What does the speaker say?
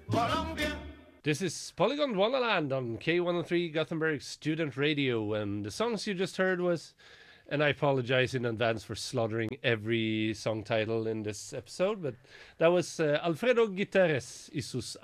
This is Polygon Wonderland on K103 Gothenburg Student Radio, and the songs you just heard was, and I apologize in advance for slaughtering every song title in this episode, but that was Alfredo Guterres y sus